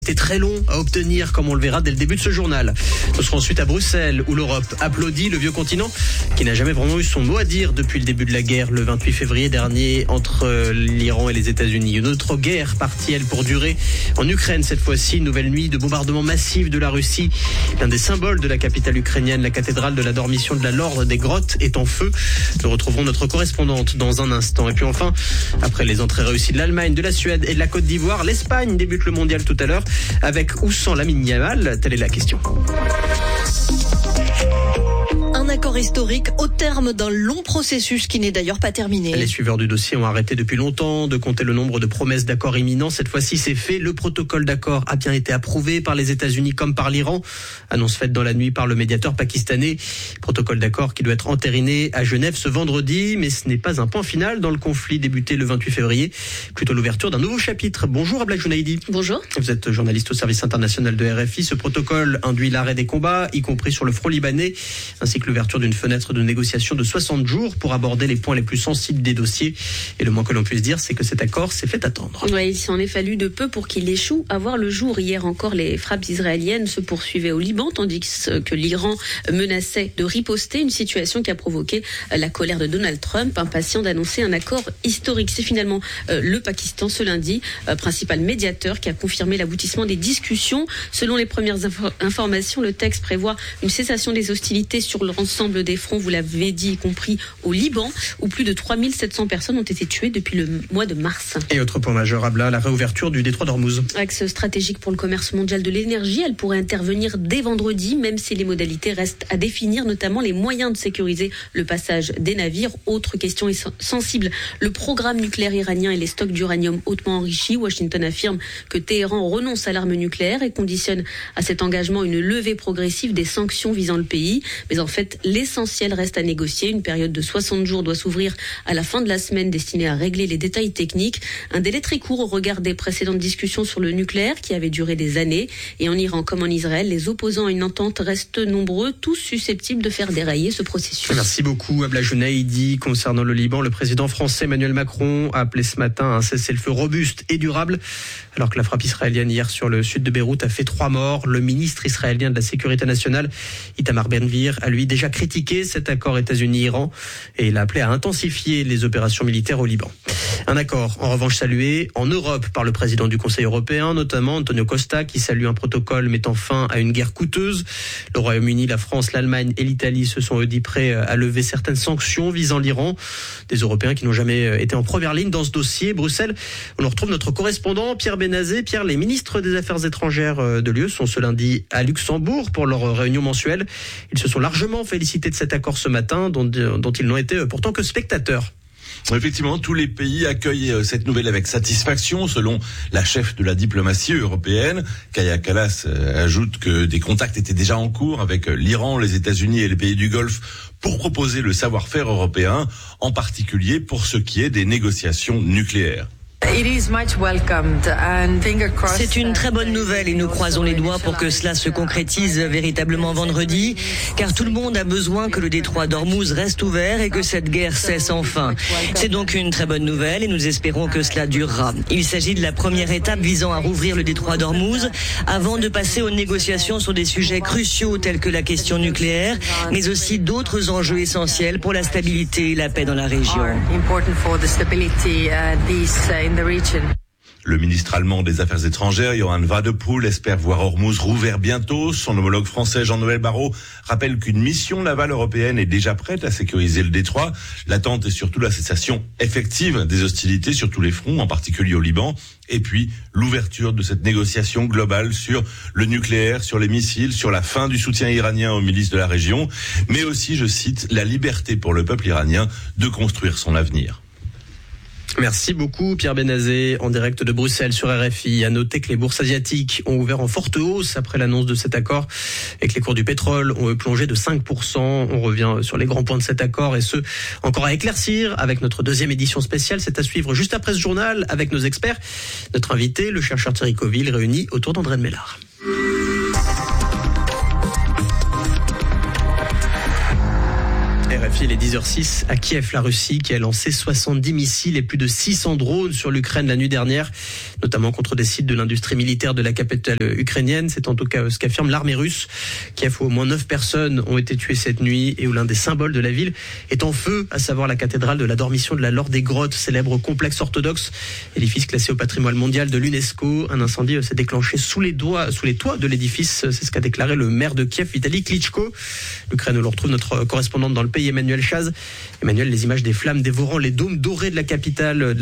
C'était très long à obtenir, comme on le verra dès le début de ce journal. Nous serons ensuite à Bruxelles, où l'Europe applaudit le vieux continent, qui n'a jamais vraiment eu son mot à dire depuis le début de la guerre, le 28 février dernier, entre l'Iran et les États-Unis. Une autre guerre partie, elle, pour durer. En Ukraine, cette fois-ci, une nouvelle nuit de bombardements massifs de la Russie. L'un des symboles de la capitale ukrainienne, la cathédrale de la Dormition de l'Ordre des Grottes, est en feu. Nous retrouverons notre correspondante dans un instant. Et puis enfin, après les entrées réussies de l'Allemagne, de la Suède et de la Côte d'Ivoire, l'Espagne débute le mondial tout à l'heure. Avec ou sans Lamine Yamal, telle est la question. Un accord historique au terme d'un long processus qui n'est d'ailleurs pas terminé. Les suiveurs du dossier ont arrêté depuis longtemps de compter le nombre de promesses d'accord imminents. Cette fois-ci, c'est fait. Le protocole d'accord a bien été approuvé par les États-Unis comme par l'Iran. Annonce faite dans la nuit par le médiateur pakistanais. Protocole d'accord qui doit être entériné à Genève ce vendredi. Mais ce n'est pas un point final dans le conflit débuté le 28 février. Plutôt l'ouverture d'un nouveau chapitre. Bonjour Abla Jounaidi. Bonjour. Vous êtes journaliste au service international de RFI. Ce protocole induit l'arrêt des combats, y compris sur le front libanais, ainsi que l'ouverture d'une fenêtre de négociation de 60 jours pour aborder les points les plus sensibles des dossiers. Et le moins que l'on puisse dire, c'est que cet accord s'est fait attendre. Oui, il s'en est fallu de peu pour qu'il échoue à voir le jour. Hier encore, les frappes israéliennes se poursuivaient au Liban, tandis que l'Iran menaçait de riposter, une situation qui a provoqué la colère de Donald Trump, impatient d'annoncer un accord historique. C'est finalement le Pakistan, ce lundi, principal médiateur, qui a confirmé l'aboutissement des discussions. Selon les premières informations, le texte prévoit une cessation des hostilités sur l'ensemble des fronts, vous l'avez dit, y compris au Liban, où plus de 3700 personnes ont été tuées depuis le mois de mars. Et autre point majeur, Abla, la réouverture du détroit d'Ormuz. Axe stratégique pour le commerce mondial de l'énergie, elle pourrait intervenir dès vendredi, même si les modalités restent à définir, notamment les moyens de sécuriser le passage des navires. Autre question sensible, le programme nucléaire iranien et les stocks d'uranium hautement enrichis. Washington affirme que Téhéran renonce à l'arme nucléaire et conditionne à cet engagement une levée progressive des sanctions visant le pays. Mais en fait, l'essentiel reste à négocier. Une période de 60 jours doit s'ouvrir à la fin de la semaine, destinée à régler les détails techniques. Un délai très court au regard des précédentes discussions sur le nucléaire qui avaient duré des années. Et en Iran comme en Israël, les opposants à une entente restent nombreux, tous susceptibles de faire dérailler ce processus. Merci beaucoup Abla Jounaidi. Concernant le Liban, le président français Emmanuel Macron a appelé ce matin à un cessez-le-feu robuste et durable, alors que la frappe israélienne hier sur le sud de Beyrouth a fait 3 morts. Le ministre israélien de la Sécurité nationale, Itamar Ben-Gvir, a lui déjà critiqué cet accord États-Unis-Iran et il a appelé à intensifier les opérations militaires au Liban. Un accord, en revanche, salué en Europe par le président du Conseil européen, notamment Antonio Costa, qui salue un protocole mettant fin à une guerre coûteuse. Le Royaume-Uni, la France, l'Allemagne et l'Italie se sont, eux, dit prêts à lever certaines sanctions visant l'Iran. Des Européens qui n'ont jamais été en première ligne dans ce dossier. Bruxelles, on retrouve notre correspondant Pierre Benazé. Pierre, les ministres des Affaires étrangères de l'UE sont ce lundi à Luxembourg pour leur réunion mensuelle. Ils se sont largement félicités de cet accord ce matin, dont ils n'ont été pourtant que spectateurs. Effectivement, tous les pays accueillent cette nouvelle avec satisfaction, selon la chef de la diplomatie européenne. Kaja Kallas ajoute que des contacts étaient déjà en cours avec l'Iran, les États-Unis et les pays du Golfe pour proposer le savoir-faire européen, en particulier pour ce qui est des négociations nucléaires. C'est une très bonne nouvelle et nous croisons les doigts pour que cela se concrétise véritablement vendredi, car tout le monde a besoin que le détroit d'Ormuz reste ouvert et que cette guerre cesse enfin. C'est donc une très bonne nouvelle et nous espérons que cela durera. Il s'agit de la première étape visant à rouvrir le détroit d'Ormuz avant de passer aux négociations sur des sujets cruciaux tels que la question nucléaire, mais aussi d'autres enjeux essentiels pour la stabilité et la paix dans la région. Le ministre allemand des Affaires étrangères, Johann Wadepool, espère voir Ormuz rouvert bientôt. Son homologue français, Jean-Noël Barrot, rappelle qu'une mission navale européenne est déjà prête à sécuriser le détroit. L'attente est surtout la cessation effective des hostilités sur tous les fronts, en particulier au Liban. Et puis, l'ouverture de cette négociation globale sur le nucléaire, sur les missiles, sur la fin du soutien iranien aux milices de la région, mais aussi, je cite, la liberté pour le peuple iranien de construire son avenir. Merci beaucoup Pierre Benazé, en direct de Bruxelles sur RFI. À noter que les bourses asiatiques ont ouvert en forte hausse après l'annonce de cet accord et que les cours du pétrole ont plongé de 5%. On revient sur les grands points de cet accord et ce, encore à éclaircir avec notre deuxième édition spéciale. C'est à suivre juste après ce journal avec nos experts. Notre invité, le chercheur Thierry Coville, réuni autour d'André de Mellard. RFI, les 10h06 à Kiev, la Russie qui a lancé 70 missiles et plus de 600 drones sur l'Ukraine la nuit dernière, notamment contre des sites de l'industrie militaire de la capitale ukrainienne. C'est en tout cas ce qu'affirme l'armée russe. Kiev, où au moins 9 personnes ont été tuées cette nuit et où l'un des symboles de la ville est en feu, à savoir la cathédrale de la Dormition de la Laure des Grottes, célèbre complexe orthodoxe, édifice classé au patrimoine mondial de l'UNESCO. Un incendie s'est déclenché sous les toits de l'édifice. C'est ce qu'a déclaré le maire de Kiev, Vitaly Klitschko. L'Ukraine, où l'on retrouve notre correspondante dans le pays, Emmanuel Chaz. Emmanuel, les images des flammes dévorant les dômes dorés de la cathédrale,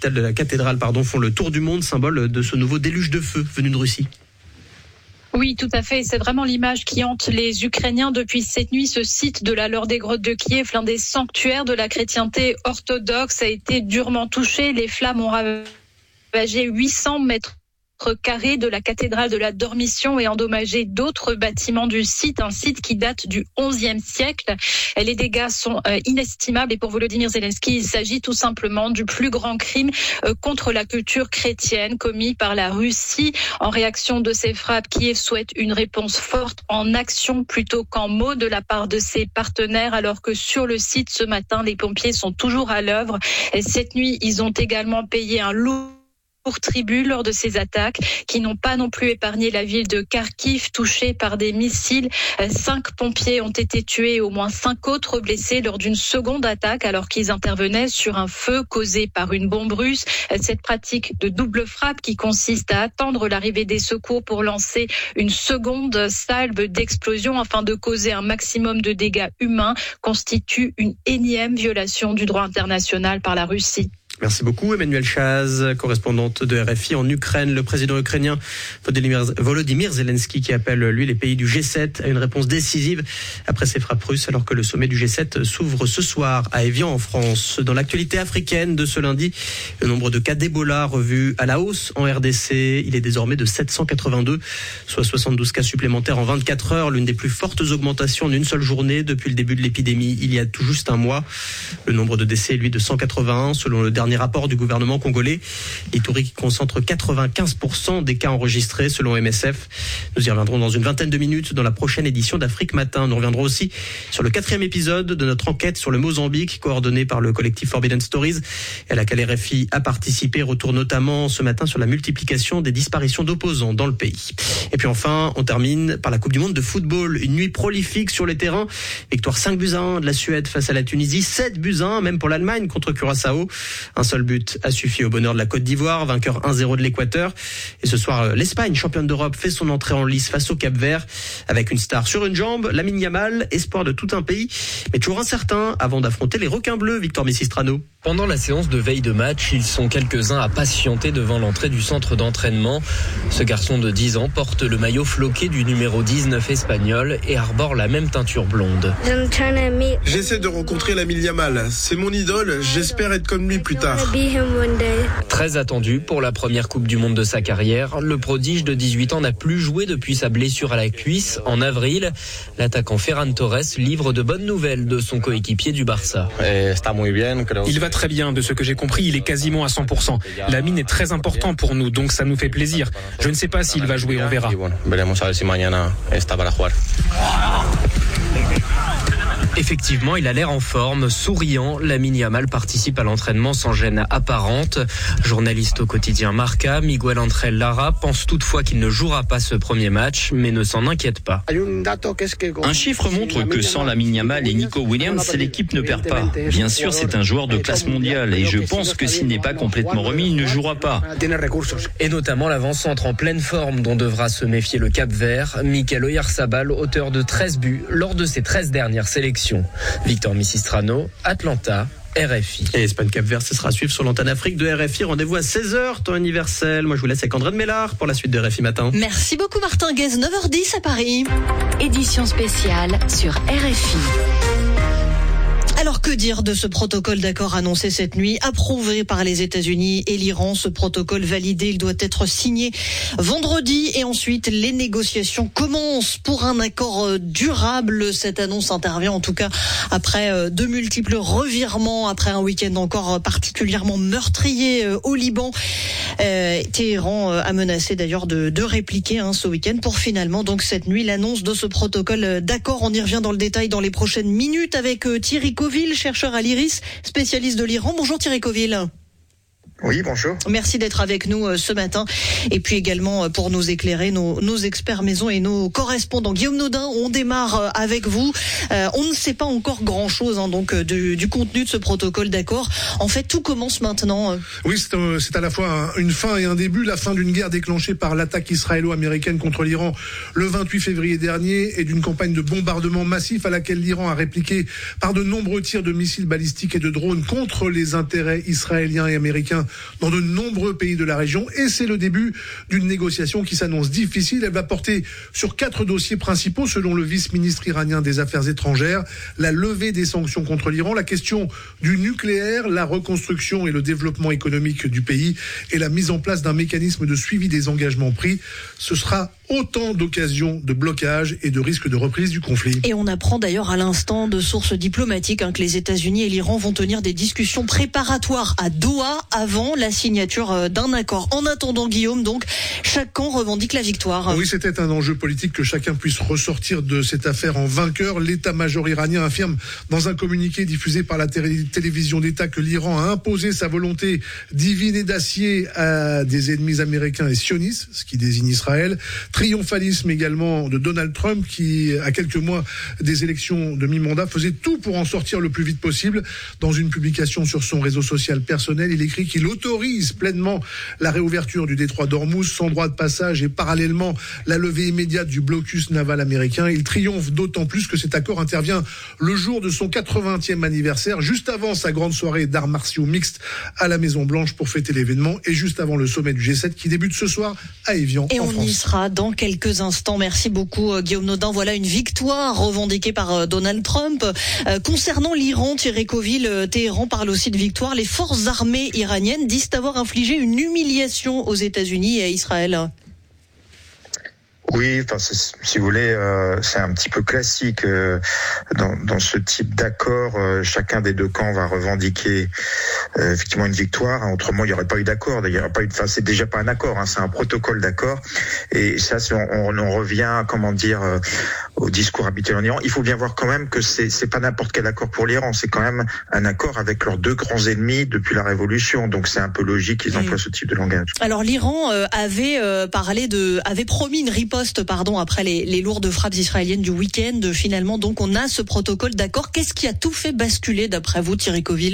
font le tour du monde, symbole de ce nouveau déluge de feu venu de Russie. Oui, tout à fait. C'est vraiment l'image qui hante les Ukrainiens depuis cette nuit. Ce site de la Laure des Grottes de Kiev, l'un des sanctuaires de la chrétienté orthodoxe, a été durement touché. Les flammes ont ravagé 800 mètres carrés de la cathédrale de la Dormition et endommagé d'autres bâtiments du site, un site qui date du XIe siècle. Les dégâts sont inestimables et pour Volodymyr Zelensky, il s'agit tout simplement du plus grand crime contre la culture chrétienne commis par la Russie. En réaction de ces frappes, Kiev souhaite une réponse forte en action plutôt qu'en mots de la part de ses partenaires, alors que sur le site ce matin, les pompiers sont toujours à l'œuvre. Et cette nuit, ils ont également payé un lourd tribut lors de ces attaques qui n'ont pas non plus épargné la ville de Kharkiv touchée par des missiles. 5 pompiers ont été tués et au moins 5 autres blessés lors d'une seconde attaque alors qu'ils intervenaient sur un feu causé par une bombe russe. Cette pratique de double frappe qui consiste à attendre l'arrivée des secours pour lancer une seconde salve d'explosion afin de causer un maximum de dégâts humains constitue une énième violation du droit international par la Russie. Merci beaucoup Emmanuel Chaz, correspondante de RFI en Ukraine. Le président ukrainien Volodymyr Zelensky qui appelle lui les pays du G7 à une réponse décisive après ces frappes russes alors que le sommet du G7 s'ouvre ce soir à Évian en France. Dans l'actualité africaine de ce lundi, le nombre de cas d'Ebola revu à la hausse en RDC. Il est désormais de 782, soit 72 cas supplémentaires en 24 heures, l'une des plus fortes augmentations en une seule journée depuis le début de l'épidémie il y a tout juste un mois. Le nombre de décès est lui de 181 selon le dernier rapport du gouvernement congolais. L'Ituri qui concentre 95% des cas enregistrés selon MSF. Nous y reviendrons dans une vingtaine de minutes dans la prochaine édition d'Afrique Matin. Nous reviendrons aussi sur le 4e épisode de notre enquête sur le Mozambique coordonnée par le collectif Forbidden Stories et à laquelle RFI a participé. Retour notamment ce matin sur la multiplication des disparitions d'opposants dans le pays. Et puis enfin, on termine par la Coupe du Monde de football. Une nuit prolifique sur les terrains. Victoire 5-1 de la Suède face à la Tunisie. 7-1 même pour l'Allemagne contre Curaçao. Un seul but a suffi au bonheur de la Côte d'Ivoire, vainqueur 1-0 de l'Équateur. Et ce soir, l'Espagne, championne d'Europe, fait son entrée en lice face au Cap-Vert avec une star sur une jambe, Lamine Yamal, espoir de tout un pays, mais toujours incertain avant d'affronter les requins bleus. Victor Messistrano. Pendant la séance de veille de match, ils sont quelques-uns à patienter devant l'entrée du centre d'entraînement. Ce garçon de 10 ans porte le maillot floqué du numéro 19 espagnol et arbore la même teinture blonde. J'essaie de rencontrer Lamine Yamal. C'est mon idole, j'espère être comme lui plus tard. Très attendu pour la première Coupe du Monde de sa carrière, le prodige de 18 ans n'a plus joué depuis sa blessure à la cuisse en avril. L'attaquant Ferran Torres livre de bonnes nouvelles de son coéquipier du Barça. Il va très bien, de ce que j'ai compris, il est quasiment à 100%. Lamine est très important pour nous, donc ça nous fait plaisir. Je ne sais pas s'il va jouer, on verra. Effectivement, il a l'air en forme, souriant. Lamine Yamal participe à l'entraînement sans gêne apparente. Journaliste au quotidien Marca, Miguel Ángel Lara pense toutefois qu'il ne jouera pas ce premier match, mais ne s'en inquiète pas. Un chiffre montre que sans Lamine Yamal et Nico Williams, l'équipe ne perd pas. Bien sûr, c'est un joueur de classe mondiale et je pense que s'il n'est pas complètement remis, il ne jouera pas. Et notamment l'avant-centre en pleine forme dont devra se méfier le Cap-Vert, Mikel Oyarzabal, auteur de 13 buts lors de ses 13 dernières sélections. Victor Messistrano, Atlanta, RFI. Et Espagne-Cap-Vert, ce sera à suivre sur l'antenne Afrique de RFI. Rendez-vous à 16h, temps universel. Moi, je vous laisse avec André de Mélard pour la suite de RFI Matin. Merci beaucoup Martin Guez, 9h10 à Paris. Édition spéciale sur RFI. Alors que dire de ce protocole d'accord annoncé cette nuit, approuvé par les États-Unis et l'Iran? Ce protocole validé, il doit être signé vendredi et ensuite les négociations commencent pour un accord durable. Cette annonce intervient en tout cas après de multiples revirements, après un week-end encore particulièrement meurtrier au Liban. Téhéran a menacé d'ailleurs de répliquer ce week-end pour finalement donc cette nuit l'annonce de ce protocole d'accord. On y revient dans le détail dans les prochaines minutes avec Thierry Coville, chercheur à l'IRIS, spécialiste de l'Iran. Bonjour Thierry Coville. Oui, bonjour. Merci d'être avec nous ce matin. Et puis également pour nous éclairer, nos experts maison et nos correspondants. Guillaume Nodin, on démarre avec vous. On ne sait pas encore grand-chose donc du contenu de ce protocole d'accord. En fait, tout commence maintenant. Oui, c'est à la fois une fin et un début. La fin d'une guerre déclenchée par l'attaque israélo-américaine contre l'Iran le 28 février dernier et d'une campagne de bombardement massif à laquelle l'Iran a répliqué par de nombreux tirs de missiles balistiques et de drones contre les intérêts israéliens et américains dans de nombreux pays de la région. Et c'est le début d'une négociation qui s'annonce difficile. Elle va porter sur 4 dossiers principaux selon le vice-ministre iranien des Affaires étrangères. La levée des sanctions contre l'Iran, la question du nucléaire, la reconstruction et le développement économique du pays et la mise en place d'un mécanisme de suivi des engagements pris. Ce sera autant d'occasions de blocage et de risques de reprise du conflit. Et on apprend d'ailleurs à l'instant de sources diplomatiques que les États-Unis et l'Iran vont tenir des discussions préparatoires à Doha avant la signature d'un accord. En attendant, Guillaume, donc, chaque camp revendique la victoire. Oui, c'était un enjeu politique que chacun puisse ressortir de cette affaire en vainqueur. L'état-major iranien affirme dans un communiqué diffusé par la télévision d'État que l'Iran a imposé sa volonté divine et d'acier à des ennemis américains et sionistes, ce qui désigne Israël. Triomphalisme également de Donald Trump qui, à quelques mois des élections de mi-mandat, faisait tout pour en sortir le plus vite possible. Dans une publication sur son réseau social personnel, il écrit qu'il autorise pleinement la réouverture du détroit d'Ormuz sans droit de passage et parallèlement la levée immédiate du blocus naval américain. Il triomphe d'autant plus que cet accord intervient le jour de son 80e anniversaire, juste avant sa grande soirée d'arts martiaux mixtes à la Maison-Blanche pour fêter l'événement et juste avant le sommet du G7 qui débute ce soir à Évian, et en France. Et on y sera dans quelques instants. Merci beaucoup Guillaume Nodin. Voilà une victoire revendiquée par Donald Trump. Concernant l'Iran, Thierry Coville, Téhéran parle aussi de victoire. Les forces armées iraniennes disent avoir infligé une humiliation aux États-Unis et à Israël. Oui, si vous voulez, c'est un petit peu classique dans ce type d'accord. Chacun des deux camps va revendiquer effectivement une victoire. Autrement, il n'y aurait pas eu d'accord. D'ailleurs, c'est déjà pas un accord, c'est un protocole d'accord. Et ça, on revient, au discours habituel en Iran. Il faut bien voir quand même que c'est pas n'importe quel accord pour l'Iran. C'est quand même un accord avec leurs deux grands ennemis depuis la Révolution. Donc c'est un peu logique qu'ils emploient ce type de langage. Alors l'Iran avait promis une riposte après les lourdes frappes israéliennes du week-end. Finalement, donc, on a ce protocole d'accord. Qu'est-ce qui a tout fait basculer, d'après vous, Thierry Coville ?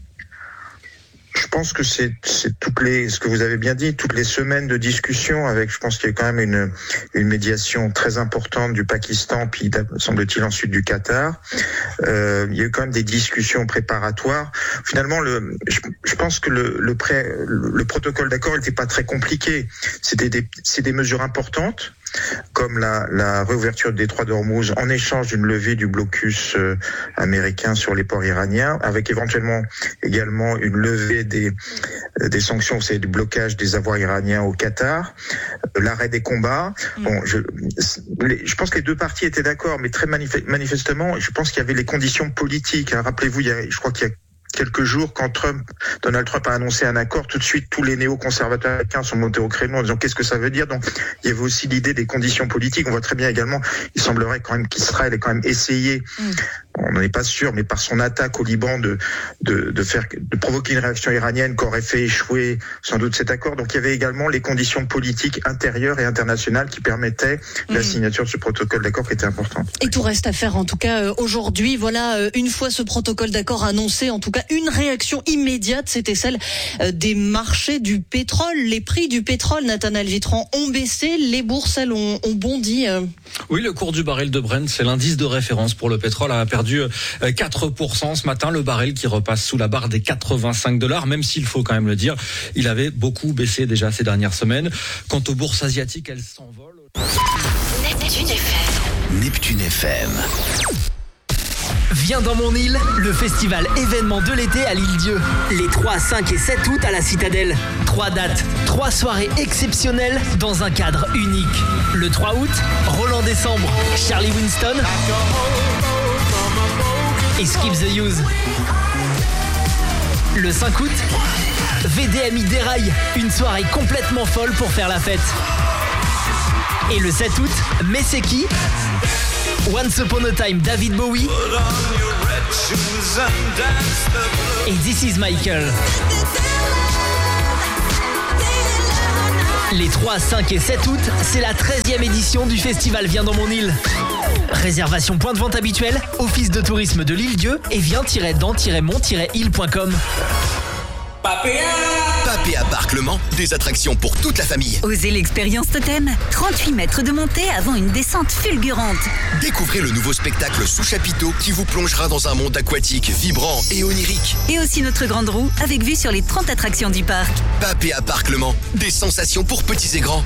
Je pense que c'est ce que vous avez bien dit, toutes les semaines de discussion avec, je pense qu'il y a quand même une médiation très importante du Pakistan, puis semble-t-il ensuite du Qatar. Il y a eu quand même des discussions préparatoires. Finalement, je pense que le protocole d'accord n'était pas très compliqué. C'est des mesures importantes, comme la réouverture du détroit d'Ormuz en échange d'une levée du blocus américain sur les ports iraniens, avec éventuellement également une levée des sanctions, c'est du blocage des avoirs iraniens au Qatar, l'arrêt des combats. Bon, je pense que les deux parties étaient d'accord, mais très manifestement, je pense qu'il y avait les conditions politiques. Rappelez-vous, je crois qu'il y a quelques jours, quand Donald Trump a annoncé un accord, tout de suite, tous les néo-conservateurs américains sont montés au créneau en disant qu'est-ce que ça veut dire. Donc, il y avait aussi l'idée des conditions politiques. On voit très bien également, il semblerait quand même qu'Israël ait quand même essayé, on n'en est pas sûr, mais par son attaque au Liban, de provoquer une réaction iranienne qui aurait fait échouer sans doute cet accord. Donc, il y avait également les conditions politiques intérieures et internationales qui permettaient la signature de ce protocole d'accord qui était important. Et tout reste à faire, en tout cas, aujourd'hui. Voilà, une fois ce protocole d'accord annoncé, en tout cas, une réaction immédiate, c'était celle des marchés du pétrole. Les prix du pétrole, Nathanaël Vitran, ont baissé, les bourses, elles, ont bondi. Oui, le cours du baril de Brent, c'est l'indice de référence pour le pétrole, a perdu 4% ce matin. Le baril qui repasse sous la barre des $85, même s'il faut quand même le dire, il avait beaucoup baissé déjà ces dernières semaines. Quant aux bourses asiatiques, elles s'envolent. Neptune FM. Viens dans mon île, le festival événement de l'été à l'Île-Dieu. Les 3, 5 et 7 août à la Citadelle. 3 dates, 3 soirées exceptionnelles dans un cadre unique. Le 3 août, Roland Décembre, Charlie Winston et Skip the Use. Le 5 août, VDMI déraille, une soirée complètement folle pour faire la fête. Et le 7 août, Meseki, Once Upon a Time David Bowie et This Is Michael. Les 3, 5 et 7 août, c'est la 13e édition du festival Viens dans mon île. Réservation point de vente habituelle, office de tourisme de l'Île-Dieu et viens-dans-mon-île.com. Papéa Parc Le Mans, des attractions pour toute la famille. Osez l'expérience Totem, 38 mètres de montée avant une descente fulgurante. Découvrez le nouveau spectacle Sous chapiteau qui vous plongera dans un monde aquatique, vibrant et onirique. Et aussi notre grande roue avec vue sur les 30 attractions du parc. Papéa Parc Le Mans, des sensations pour petits et grands.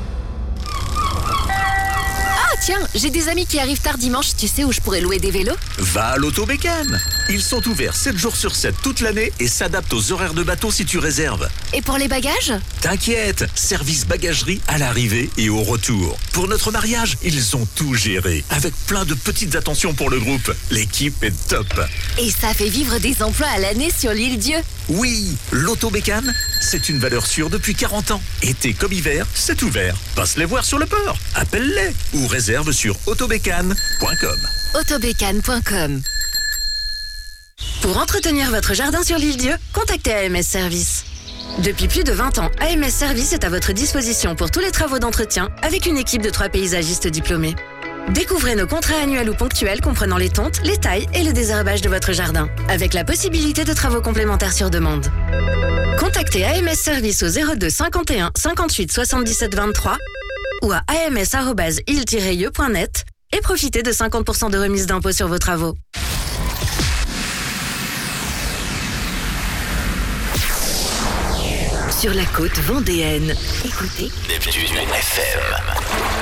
Tiens, j'ai des amis qui arrivent tard dimanche, tu sais où je pourrais louer des vélos? Va à l'Autobécane. Ils sont ouverts 7 jours sur 7 toute l'année et s'adaptent aux horaires de bateau si tu réserves. Et pour les bagages? T'inquiète, service bagagerie à l'arrivée et au retour. Pour notre mariage, ils ont tout géré, avec plein de petites attentions pour le groupe. L'équipe est top. Et ça fait vivre des emplois à l'année sur l'Île-Dieu. Oui, l'Autobécane, c'est une valeur sûre depuis 40 ans. Été comme hiver, c'est ouvert. Passe les voir sur le port, appelle-les ou réserve sur autobécane.com. Autobécane.com. Pour entretenir votre jardin sur l'Île-Dieu, contactez AMS Service. Depuis plus de 20 ans, AMS Service est à votre disposition pour tous les travaux d'entretien avec une équipe de 3 paysagistes diplômés. Découvrez nos contrats annuels ou ponctuels comprenant les tontes, les tailles et le désherbage de votre jardin, avec la possibilité de travaux complémentaires sur demande. Contactez AMS Service au 02 51 58 77 23 ou à ams@il-ieu.net et profitez de 50% de remise d'impôt sur vos travaux. Sur la côte vendéenne, écoutez Neptune FM.